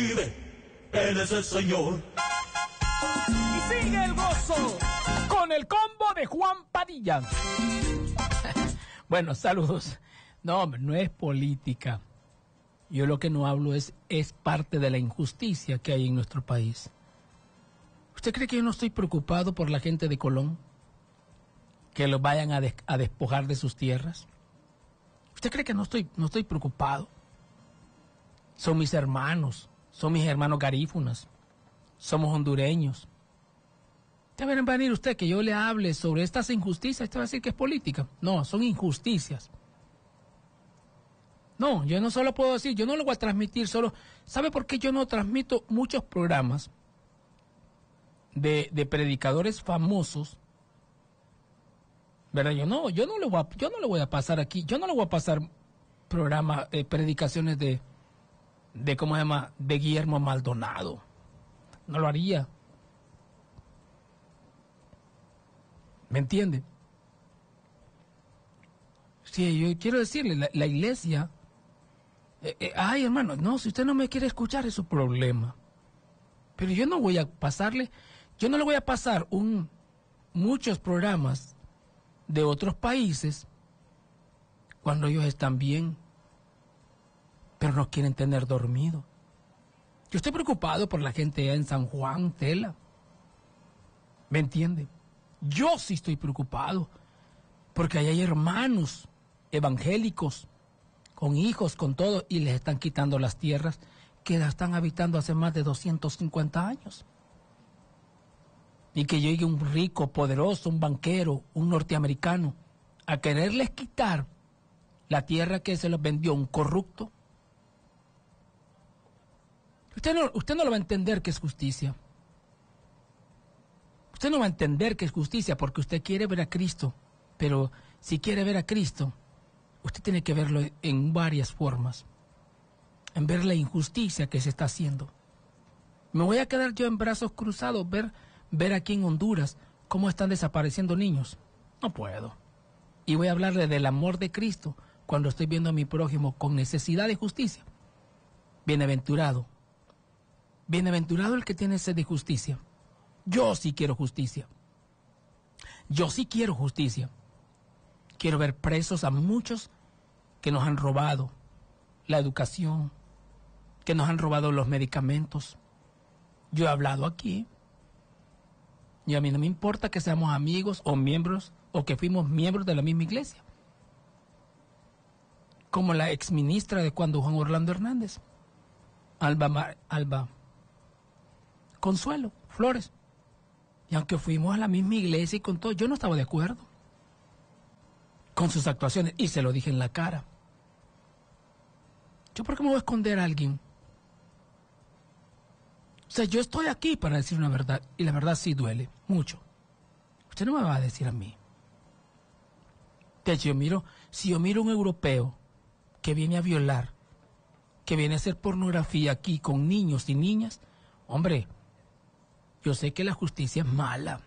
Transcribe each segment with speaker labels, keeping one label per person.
Speaker 1: Él es el Señor.
Speaker 2: Y sigue el gozo con el combo de Juan Padilla. Bueno, saludos. No, hombre, no es política. Yo lo que no hablo es parte de la injusticia que hay en nuestro país. ¿Usted cree que yo no estoy preocupado por la gente de Colón? Que los vayan a despojar de sus tierras. ¿Usted cree que no estoy preocupado? Son mis hermanos garífunas. Somos hondureños. ¿Te va a venir usted que yo le hable sobre estas injusticias? ¿Usted va a decir que es política? No, son injusticias. No, yo no solo puedo decir, yo no lo voy a transmitir solo. ¿Sabe por qué yo no transmito muchos programas de predicadores famosos? ¿Verdad? Yo no le voy a pasar aquí, yo no le voy a pasar programas, predicaciones de ¿cómo se llama? De Guillermo Maldonado. No lo haría. ¿Me entiende? Sí, yo quiero decirle, la iglesia, ay hermano, no, si usted no me quiere escuchar es su problema. Pero yo no le voy a pasar muchos programas de otros países cuando ellos están bien, pero nos quieren tener dormido. Yo estoy preocupado por la gente en San Juan, Tela. ¿Me entiende? Yo sí estoy preocupado porque ahí hay hermanos evangélicos con hijos, con todo, y les están quitando las tierras que las están habitando hace más de 250 años. Y que llegue un rico, poderoso, un banquero, un norteamericano, a quererles quitar la tierra que se los vendió un corrupto. Usted no lo va a entender que es justicia. Usted no va a entender que es justicia porque usted quiere ver a Cristo. Pero si quiere ver a Cristo, usted tiene que verlo en varias formas. En ver la injusticia que se está haciendo. Me voy a quedar yo en brazos cruzados, ver aquí en Honduras cómo están desapareciendo niños. No puedo. Y voy a hablarle del amor de Cristo cuando estoy viendo a mi prójimo con necesidad de justicia. Bienaventurado. Bienaventurado el que tiene sed de justicia. Yo sí quiero justicia. Yo sí quiero justicia. Quiero ver presos a muchos que nos han robado la educación, que nos han robado los medicamentos. Yo he hablado aquí. Y a mí no me importa que seamos amigos o miembros o que fuimos miembros de la misma iglesia. Como la exministra de cuando Juan Orlando Hernández, Alba Consuelo Flores. Y aunque fuimos a la misma iglesia y con todo, yo no estaba de acuerdo con sus actuaciones y se lo dije en la cara. ¿Yo por qué me voy a esconder a alguien? O sea, yo estoy aquí para decir una verdad y la verdad sí duele mucho. Usted no me va a decir a mí. De hecho, si yo miro a un europeo que viene a violar, que viene a hacer pornografía aquí con niños y niñas, hombre, yo sé que la justicia es mala.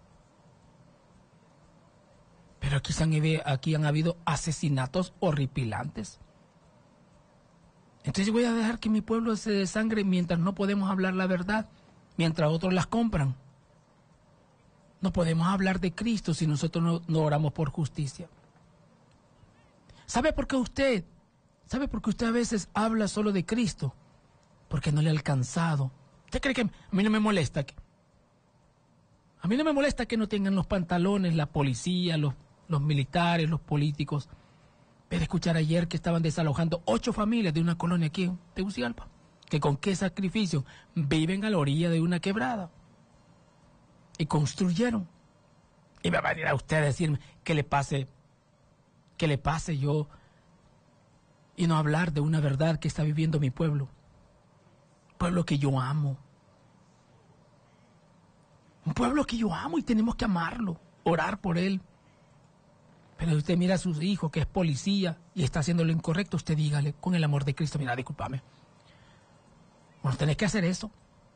Speaker 2: Pero aquí han habido asesinatos horripilantes. Entonces voy a dejar que mi pueblo se desangre mientras no podemos hablar la verdad, mientras otros las compran. No podemos hablar de Cristo si nosotros no oramos por justicia. ¿Sabe por qué usted a veces habla solo de Cristo? Porque no le ha alcanzado. ¿Usted cree que a mí no me molesta? A mí no me molesta que no tengan los pantalones, la policía, los militares, los políticos. Ves de escuchar ayer que estaban desalojando 8 familias de una colonia aquí en Tegucigalpa, que con qué sacrificio viven a la orilla de una quebrada. Y construyeron. Y me va a venir a usted a decirme que le pase yo y no hablar de una verdad que está viviendo mi pueblo. Pueblo que yo amo. Un pueblo que yo amo y tenemos que amarlo, orar por él. Pero usted mira a su hijo que es policía y está haciendo lo incorrecto, usted dígale con el amor de Cristo, mira, discúlpame. Bueno, tenés que hacer eso.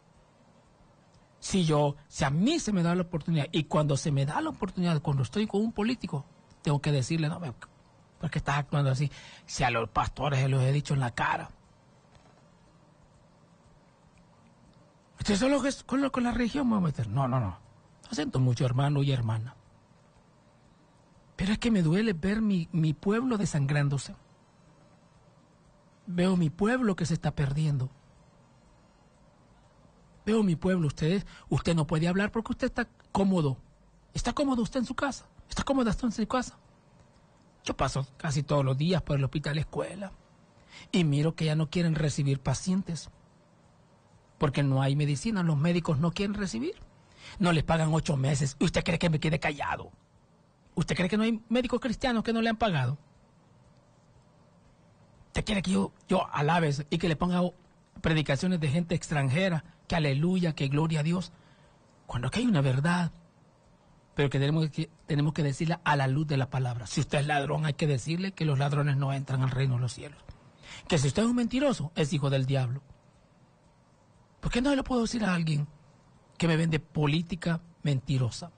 Speaker 2: Si a mí se me da la oportunidad, y cuando se me da la oportunidad, cuando estoy con un político, tengo que decirle, no, ¿por qué estás actuando así? Si a los pastores se los he dicho en la cara. Usted solo con la religión me va a meter. No. Lo siento mucho, hermano y hermana. Pero es que me duele ver mi pueblo desangrándose. Veo mi pueblo que se está perdiendo. Veo mi pueblo. Usted no puede hablar porque usted está cómodo. ¿Está cómodo usted en su casa? ¿Está cómoda usted en su casa? Yo paso casi todos los días por el hospital escuela y miro que ya no quieren recibir pacientes porque no hay medicina. Los médicos no quieren recibir. No les pagan 8 meses. ¿Usted cree que me quede callado? ¿Usted cree que no hay médicos cristianos que no le han pagado? ¿Usted quiere que yo alabe y que le ponga predicaciones de gente extranjera? Que aleluya, que gloria a Dios. Cuando aquí hay una verdad, pero que tenemos que decirla a la luz de la palabra. Si usted es ladrón, hay que decirle que los ladrones no entran al reino de los cielos. Que si usted es un mentiroso, es hijo del diablo. ¿Por qué no le puedo decir a alguien que me vende política mentirosa?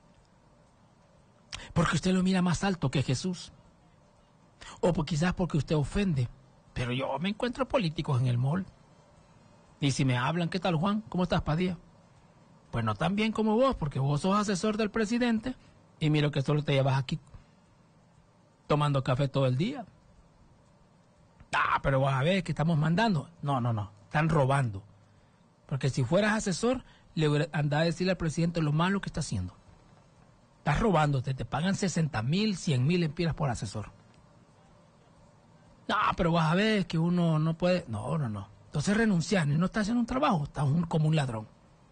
Speaker 2: Porque usted lo mira más alto que Jesús. O quizás porque usted ofende. Pero yo me encuentro políticos en el mall. Y si me hablan, ¿qué tal, Juan? ¿Cómo estás, Padilla? Pues no tan bien como vos, porque vos sos asesor del presidente y miro que solo te llevas aquí tomando café todo el día. Pero vas a ver que estamos mandando. No. Están robando. Porque si fueras asesor, le hubiera andado a decirle al presidente lo malo que está haciendo. Estás robando, te pagan 60,000, 100,000 empiras por asesor. Pero vas a ver que uno no puede. No. Entonces renunciar y no estás haciendo un trabajo, estás como un ladrón.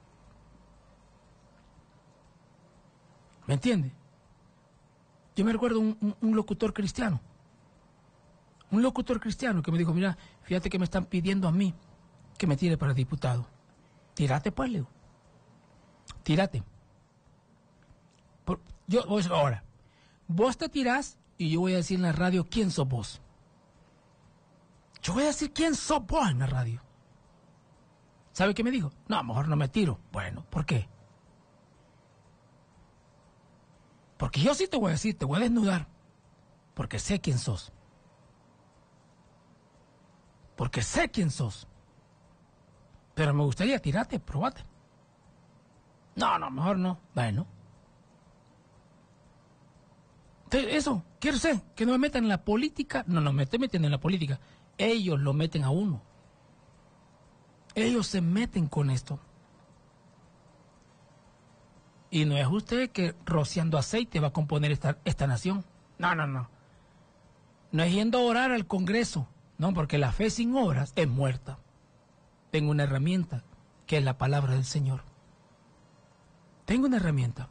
Speaker 2: ¿Me entiende? Yo me recuerdo un locutor cristiano. Un locutor cristiano que me dijo, mira, fíjate que me están pidiendo a mí que me tire para diputado. Tírate, pues, Leo. Tírate. Ahora, vos te tirás y yo voy a decir en la radio quién sos vos. Yo voy a decir quién sos vos en la radio. ¿Sabe qué me dijo? No, a lo mejor no me tiro. Bueno, ¿por qué? Porque yo sí te voy a decir, te voy a desnudar. Porque sé quién sos. Porque sé quién sos. Pero me gustaría tirarte, probate. No, mejor no. Bueno. Entonces, eso, quiero ser, que no me metan en la política. No me estoy metiendo en la política. Ellos lo meten a uno. Ellos se meten con esto. Y no es usted que rociando aceite va a componer esta nación. No. No es yendo a orar al Congreso. No, porque la fe sin obras es muerta. Tengo una herramienta, que es la palabra del Señor. Tengo una herramienta.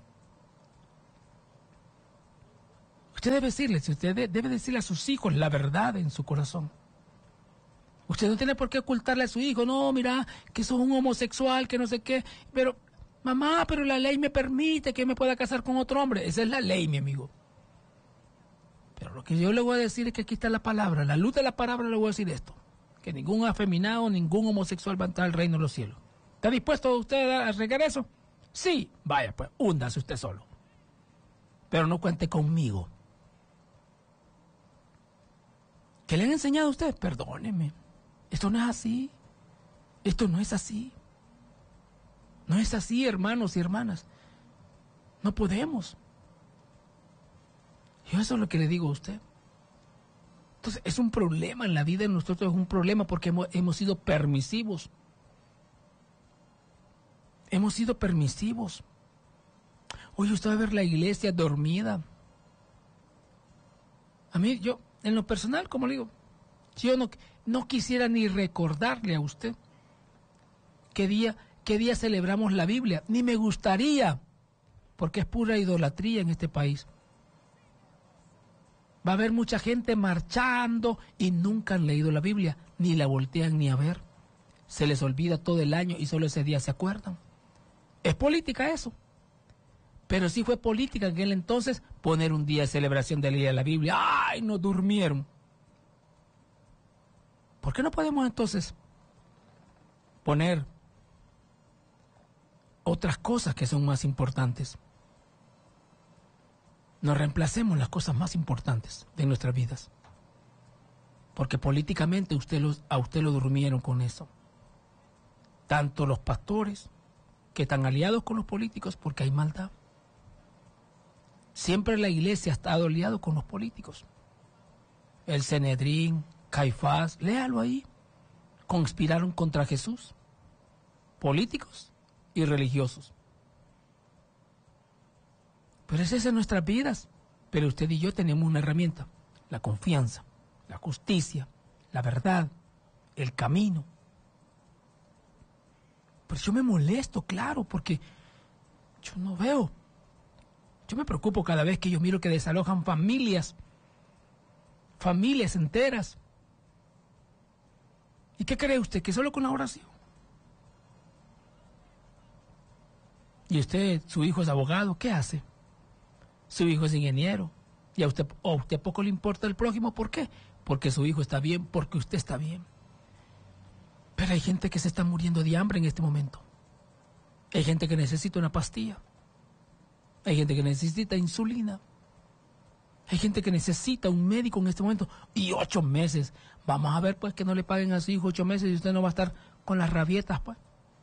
Speaker 2: Usted debe decirle a sus hijos la verdad en su corazón. Usted no tiene por qué ocultarle a su hijo, no, mira, que sos un homosexual, que no sé qué, pero, mamá, pero la ley me permite que me pueda casar con otro hombre. Esa es la ley, mi amigo. Pero lo que yo le voy a decir es que aquí está la palabra, la luz de la palabra le voy a decir esto, que ningún afeminado, ningún homosexual va a entrar al reino de los cielos. ¿Está dispuesto usted a arreglar eso? Sí, vaya pues, húndase usted solo. Pero no cuente conmigo. ¿Qué le han enseñado a usted? Perdóneme. Esto no es así. Esto no es así. No es así, hermanos y hermanas. No podemos. Yo eso es lo que le digo a usted. Entonces, es un problema en la vida de nosotros, es un problema porque hemos sido permisivos. Hemos sido permisivos. Oye, usted va a ver la iglesia dormida. A mí, yo, en lo personal, como le digo, yo no quisiera ni recordarle a usted qué día celebramos la Biblia. Ni me gustaría, porque es pura idolatría en este país. Va a haber mucha gente marchando y nunca han leído la Biblia, ni la voltean ni a ver. Se les olvida todo el año y solo ese día se acuerdan. Es política eso. Pero sí fue política en aquel entonces poner un día de celebración del día de la Biblia. ¡Ay, no durmieron! ¿Por qué no podemos entonces poner otras cosas que son más importantes? No reemplacemos las cosas más importantes de nuestras vidas. Porque políticamente a usted lo durmieron con eso. tanto los pastores que están aliados con los políticos porque hay maldad. Siempre la iglesia ha estado aliado con los políticos. El Sanedrín, Caifás, léalo ahí, conspiraron contra Jesús, políticos y religiosos. Pero esas son nuestras vidas. Pero usted y yo tenemos una herramienta, la confianza, la justicia, la verdad, el camino. Pero yo me molesto, claro, porque yo no veo. Yo me preocupo cada vez que yo miro que desalojan familias enteras. ¿Y qué cree usted? ¿Que solo con la oración? ¿Y usted, su hijo es abogado? ¿Qué hace? Su hijo es ingeniero. Y a usted poco le importa el prójimo. ¿Por qué? Porque su hijo está bien, porque usted está bien. Pero hay gente que se está muriendo de hambre en este momento. Hay gente que necesita una pastilla. Hay gente que necesita insulina. Hay gente que necesita un médico en este momento. Y 8 meses. Vamos a ver pues que no le paguen a su hijo 8 meses y usted no va a estar con las rabietas pues.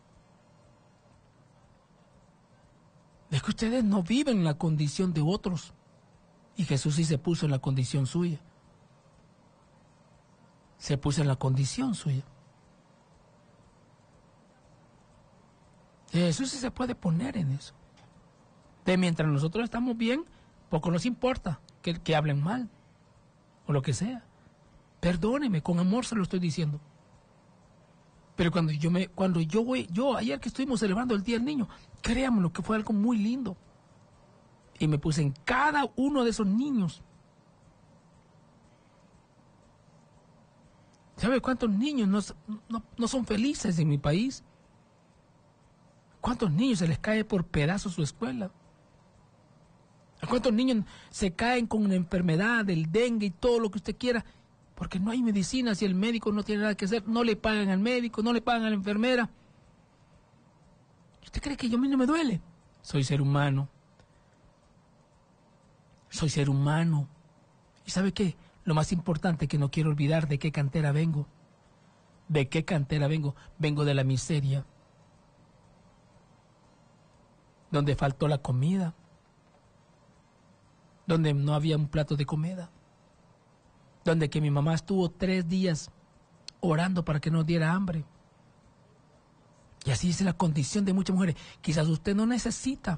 Speaker 2: Es que ustedes no viven en la condición de otros. Y Jesús sí se puso en la condición suya. Se puso en la condición suya. Jesús sí se puede poner en eso. De mientras nosotros estamos bien, poco nos importa que hablen mal. O lo que sea. Perdóneme, con amor se lo estoy diciendo. Pero yo ayer que estuvimos celebrando el Día del Niño, créanmelo que fue algo muy lindo. Y me puse en cada uno de esos niños. ¿Sabe cuántos niños no son felices en mi país? ¿Cuántos niños se les cae por pedazos su escuela? ¿A cuántos niños se caen con una enfermedad, el dengue y todo lo que usted quiera? Porque no hay medicina, si el médico no tiene nada que hacer, no le pagan al médico, no le pagan a la enfermera. ¿Usted cree que a mí no me duele? Soy ser humano. Soy ser humano. ¿Y sabe qué? Lo más importante que no quiero olvidar de qué cantera vengo. ¿De qué cantera vengo? Vengo de la miseria. Donde faltó la comida. Donde no había un plato de comida. Donde que mi mamá estuvo 3 días orando para que no diera hambre. Y así es la condición de muchas mujeres. Quizás usted no necesita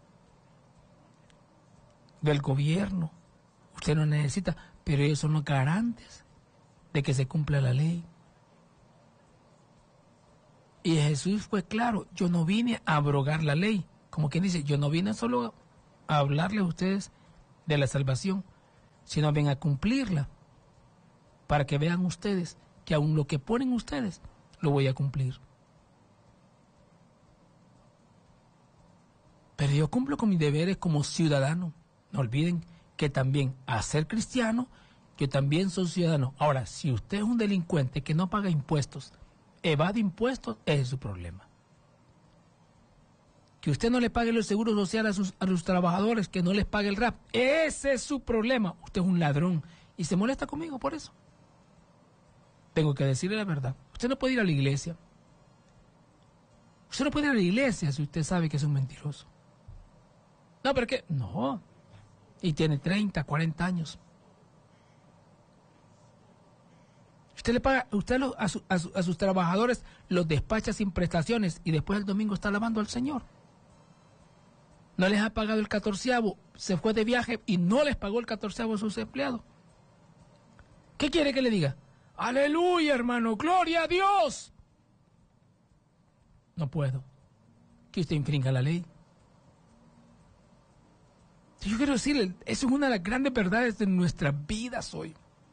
Speaker 2: del gobierno. Usted no necesita, pero ellos son los garantes de que se cumpla la ley. Y Jesús fue claro, yo no vine a abrogar la ley. Como quien dice, yo no vine solo a hablarles a ustedes de la salvación, sino ven a cumplirla. Para que vean ustedes que aún lo que ponen ustedes, lo voy a cumplir. Pero yo cumplo con mis deberes como ciudadano. No olviden que también, a ser cristiano, yo también soy ciudadano. Ahora, si usted es un delincuente que no paga impuestos, evade impuestos, ese es su problema. Que usted no le pague los seguros sociales a los trabajadores, que no les pague el RAP, ese es su problema. Usted es un ladrón y se molesta conmigo por eso. Tengo que decirle la verdad. Usted no puede ir a la iglesia. Usted no puede ir a la iglesia si usted sabe que es un mentiroso. No, ¿pero qué? No. Y tiene 30, 40 años. Usted le paga, a sus trabajadores los despacha sin prestaciones y después el domingo está alabando al Señor. No les ha pagado el 14avo, se fue de viaje y no les pagó el 14avo a sus empleados. ¿Qué quiere que le diga? ¡Aleluya, hermano! ¡Gloria a Dios! No puedo. Que usted infrinja la ley. Yo quiero decirle, eso es una de las grandes verdades de nuestras vidas hoy.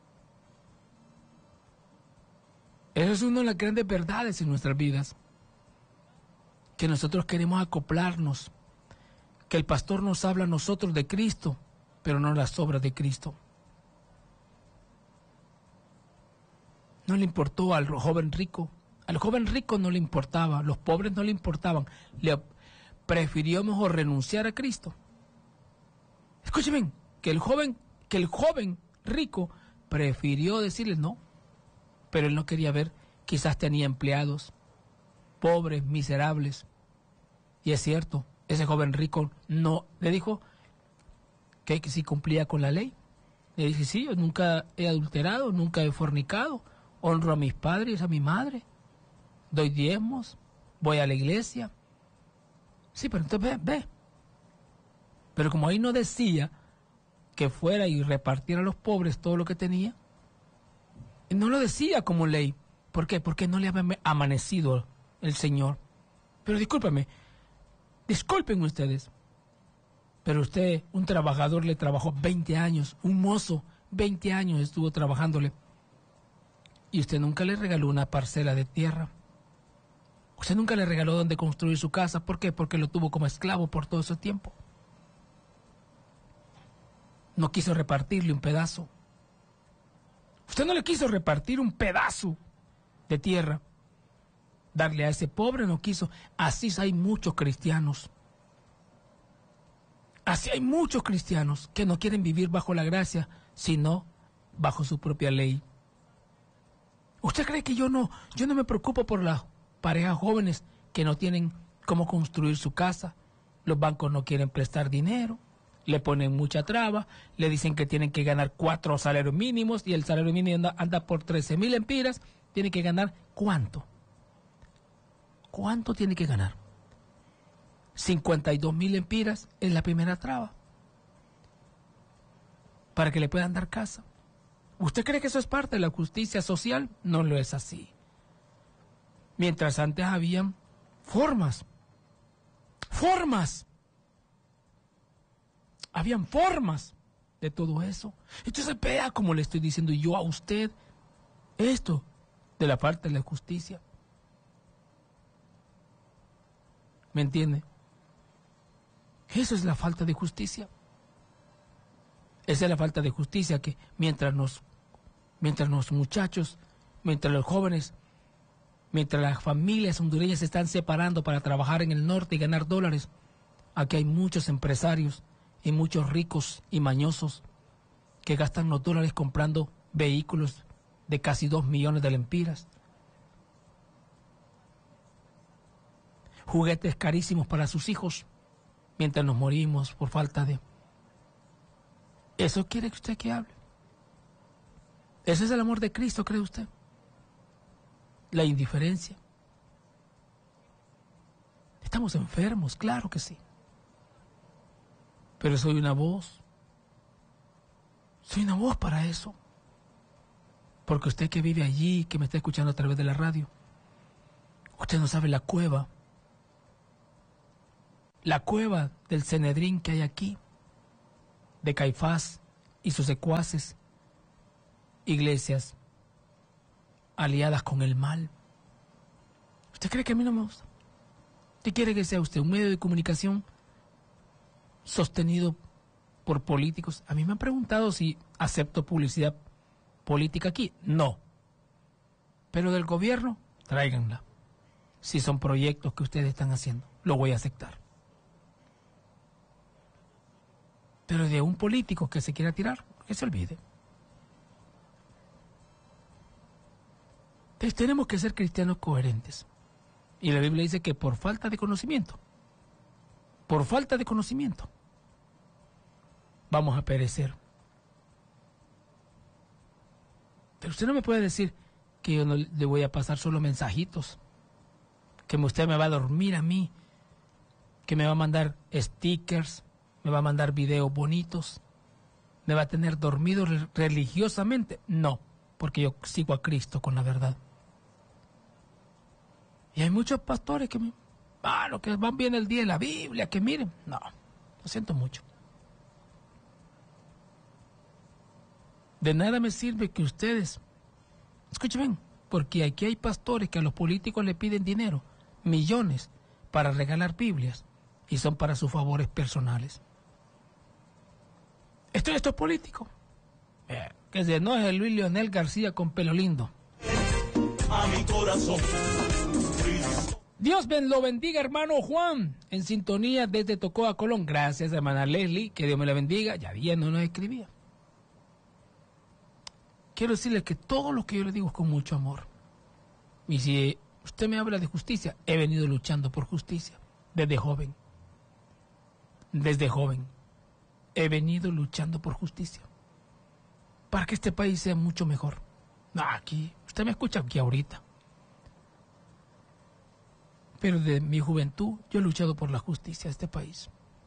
Speaker 2: Eso es una de las grandes verdades en nuestras vidas. Que nosotros queremos acoplarnos. Que el pastor nos habla a nosotros de Cristo, pero no las obras de Cristo. No le importó al joven rico. Al joven rico no le importaba. Los pobres no le importaban. Le prefirió mejor renunciar a Cristo. Escúcheme, que el joven rico prefirió decirle no. Pero él no quería ver, quizás tenía empleados. pobres, miserables. Y es cierto, ese joven rico no le dijo que si cumplía con la ley. Le dije, sí, yo nunca he adulterado, nunca he fornicado, honro a mis padres, a mi madre, doy diezmos, voy a la iglesia. Sí, pero entonces ve. Pero como ahí no decía que fuera y repartiera a los pobres todo lo que tenía, no lo decía como ley. ¿Por qué? Porque no le había amanecido el Señor. Pero discúlpenme, disculpen ustedes, pero usted, un trabajador, le trabajó 20 años, un mozo, 20 años estuvo trabajándole, y usted nunca le regaló una parcela de tierra. Usted nunca le regaló donde construir su casa. ¿Por qué? Porque lo tuvo como esclavo por todo ese tiempo. No quiso repartirle un pedazo. Usted no le quiso repartir un pedazo de tierra. Darle a ese pobre no quiso. Así hay muchos cristianos. Así hay muchos cristianos que no quieren vivir bajo la gracia, sino bajo su propia ley. ¿Usted cree que yo no me preocupo por las parejas jóvenes que no tienen cómo construir su casa? Los bancos no quieren prestar dinero, le ponen mucha traba, le dicen que tienen que ganar 4 salarios mínimos y el salario mínimo anda por 13,000 lempiras. Tiene que ganar ¿cuánto? ¿Cuánto tiene que ganar? 52,000 lempiras es la primera traba para que le puedan dar casa. ¿Usted cree que eso es parte de la justicia social? No lo es así. Mientras antes habían formas. Habían formas de todo eso. Entonces vea como le estoy diciendo yo a usted esto de la falta de la justicia. ¿Me entiende? Eso es la falta de justicia. Esa es la falta de justicia que mientras los muchachos, mientras los jóvenes, mientras las familias hondureñas se están separando para trabajar en el norte y ganar dólares, aquí hay muchos empresarios y muchos ricos y mañosos que gastan los dólares comprando vehículos de casi 2 millones de lempiras, juguetes carísimos para sus hijos, mientras nos morimos por falta de... ¿Eso quiere que usted que hable? ¿Ese es el amor de Cristo, cree usted? La indiferencia. Estamos enfermos, claro que sí. Pero soy una voz. Soy una voz para eso. Porque usted que vive allí, que me está escuchando a través de la radio, usted no sabe la cueva del Cenedrín que hay aquí, de Caifás y sus secuaces, iglesias aliadas con el mal. ¿Usted cree que a mí no me gusta? ¿Usted quiere que sea usted un medio de comunicación sostenido por políticos? A mí me han preguntado si acepto publicidad política aquí. No. Pero del gobierno, tráiganla. Si son proyectos que ustedes están haciendo, lo voy a aceptar. Pero de un político que se quiera tirar, que se olvide. Entonces tenemos que ser cristianos coherentes. Y la Biblia dice que por falta de conocimiento, vamos a perecer. Pero usted no me puede decir que yo no le voy a pasar solo mensajitos, que usted me va a dormir a mí, que me va a mandar stickers, me va a mandar videos bonitos, me va a tener dormido religiosamente. No, porque yo sigo a Cristo con la verdad. Y hay muchos pastores que lo que van bien el día de la Biblia, que miren. No, lo siento mucho. De nada me sirve que ustedes, escuchen, porque aquí hay pastores que a los políticos le piden dinero, millones, para regalar Biblias, y son para sus favores personales. Esto es político. Que no es el Luis Leonel García con pelo lindo.
Speaker 1: A mi corazón.
Speaker 2: Dios lo bendiga, hermano Juan, en sintonía desde Tocoa, Colón. Gracias, hermana Leslie, que Dios me la bendiga. Ya bien, no nos escribía. Quiero decirles que todo lo que yo le digo es con mucho amor. Y si Usted me habla de justicia. He venido luchando por justicia desde joven. Desde joven. He venido luchando por justicia. Para que este país sea mucho mejor. Aquí, usted me escucha aquí ahorita. Pero de mi juventud yo he luchado por la justicia de este país.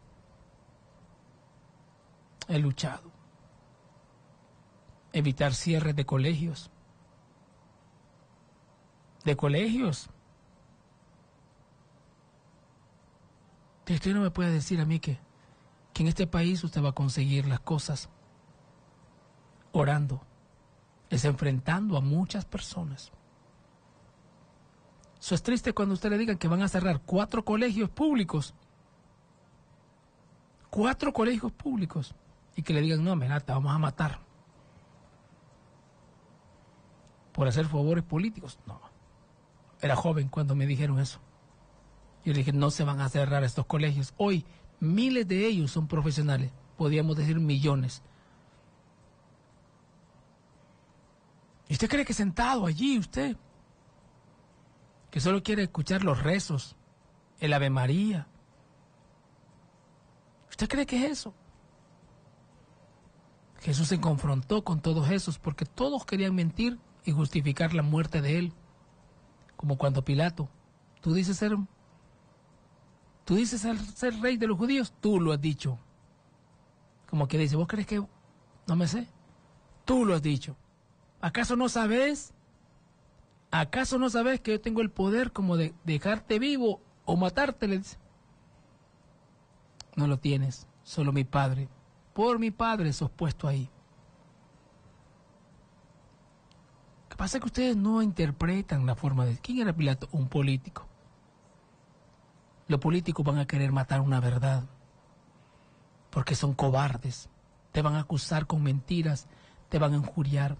Speaker 2: He luchado. Evitar cierres de colegios. De colegios. Usted no me puede decir a mí que en este país usted va a conseguir las cosas orando. Es enfrentando a muchas personas. Eso es triste cuando usted le digan que van a cerrar 4 colegios públicos. 4 colegios públicos. Y que le digan, no, mira, te vamos a matar. Por hacer favores políticos. No. Era joven cuando me dijeron eso. Yo le dije, no se van a cerrar estos colegios. Hoy, miles de ellos son profesionales. Podríamos decir millones. ¿Y usted cree que sentado allí, usted, que solo quiere escuchar los rezos, el Ave María, usted cree que es eso? Jesús se confrontó con todos esos porque todos querían mentir y justificar la muerte de él. Como cuando Pilato, tú dices ser rey de los judíos, tú lo has dicho. Como que dice, ¿vos crees que no me sé? Tú lo has dicho. ¿Acaso no sabes? ¿Acaso no sabes que yo tengo el poder como de dejarte vivo o matarte? Le dice. No lo tienes, solo mi Padre. Por mi Padre sos puesto ahí. Lo que pasa es que ustedes no interpretan la forma de... ¿Quién era Pilato? Un político. Los políticos van a querer matar una verdad porque son cobardes. Te van a acusar con mentiras, te van a injuriar.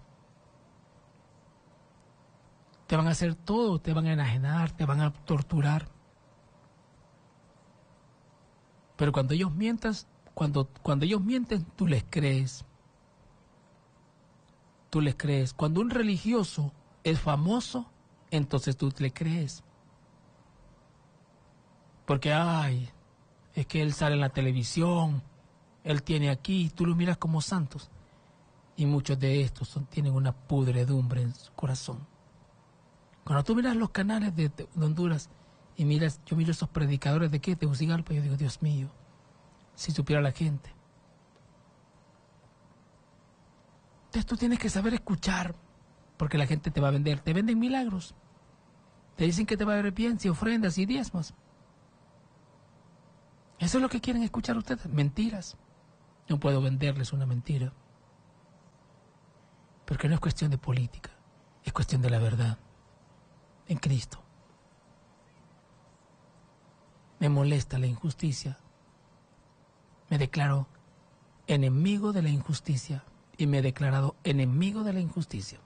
Speaker 2: Te van a hacer todo, te van a enajenar, te van a torturar. Pero cuando ellos cuando ellos mienten, tú les crees. Tú les crees. Cuando un religioso es famoso, entonces tú le crees. Porque, es que él sale en la televisión, él tiene aquí, tú lo miras como santos. Y muchos de estos tienen una pudredumbre en su corazón. Cuando tú miras los canales de Honduras y yo miro esos predicadores de Tegucigalpa, yo digo, Dios mío, si supiera la gente. Entonces tú tienes que saber escuchar, porque la gente te va a vender. Te venden milagros. Te dicen que te va a ver bien si ofrendas y diezmas. Eso es lo que quieren escuchar ustedes, mentiras. No puedo venderles una mentira. Porque no es cuestión de política, es cuestión de la verdad. En Cristo. Me molesta la injusticia. Me declaro enemigo de la injusticia y me he declarado enemigo de la injusticia.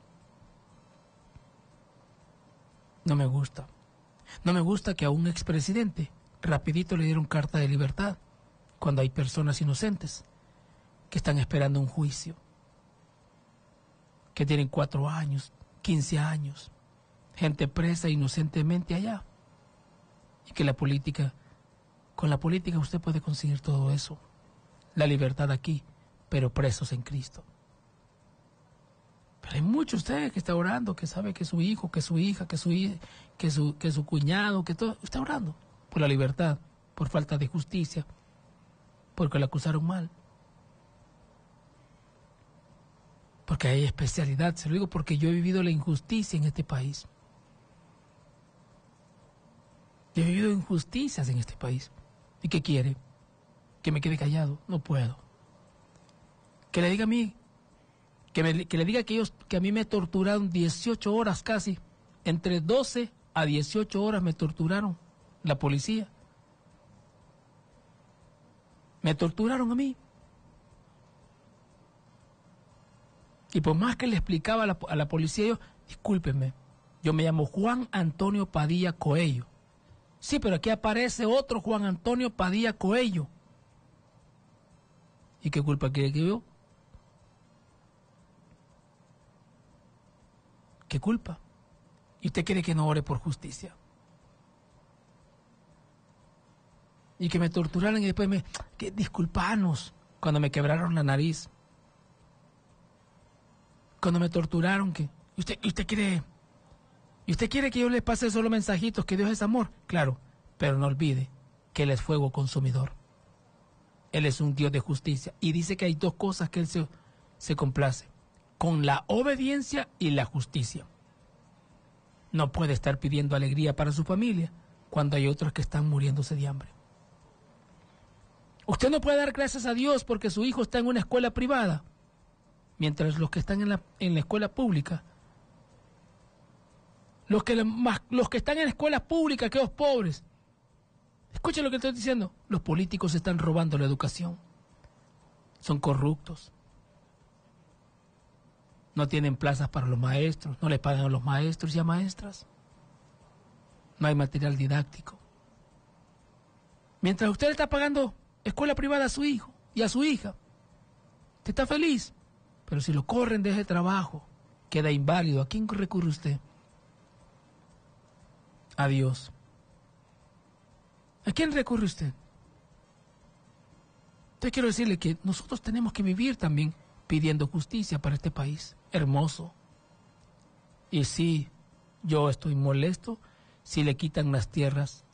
Speaker 2: No me gusta. No me gusta que a un expresidente rapidito le dieron carta de libertad cuando hay personas inocentes que están esperando un juicio, que tienen 4 años, 15 años. Gente presa inocentemente allá. Y que con la política usted puede conseguir todo eso. La libertad aquí, pero presos en Cristo. Pero hay muchos de ustedes que está orando, que sabe que su hijo, que su hija, que su cuñado, que todo, está orando por la libertad, por falta de justicia, porque lo acusaron mal. Porque hay especialidad, se lo digo porque yo he vivido la injusticia en este país. Yo he vivido injusticias en este país. ¿Y qué quiere? ¿Que me quede callado? No puedo. Que le diga a mí, que le diga que a mí me torturaron 18 horas casi. Entre 12 a 18 horas me torturaron la policía. Me torturaron a mí. Y por más que le explicaba a la policía, yo, discúlpenme, yo me llamo Juan Antonio Padilla Coello. Sí, pero aquí aparece otro Juan Antonio Padilla Coello. ¿Y qué culpa quiere que yo? ¿Qué culpa? Y usted quiere que no ore por justicia. Y que me torturaran y después disculpanos cuando me quebraron la nariz. Cuando me torturaron, que usted quiere que yo les pase solo mensajitos, que Dios es amor. Claro, pero no olvide que Él es fuego consumidor. Él es un Dios de justicia. Y dice que hay dos cosas que Él se complace: con la obediencia y la justicia. No puede estar pidiendo alegría para su familia cuando hay otros que están muriéndose de hambre. Usted no puede dar gracias a Dios porque su hijo está en una escuela privada, mientras los que están en la escuela pública, los que están en la escuela pública, aquellos pobres, escuchen lo que estoy diciendo, los políticos están robando la educación, son corruptos, no tienen plazas para los maestros, no les pagan a los maestros y a maestras, no hay material didáctico. Mientras usted le está pagando escuela privada a su hijo y a su hija, usted está feliz. Pero si lo corren de ese trabajo, queda inválido. ¿A quién recurre usted? A Dios. ¿A quién recurre usted? Entonces quiero decirle que nosotros tenemos que vivir también pidiendo justicia para este país hermoso. Y sí, yo estoy molesto si le quitan las tierras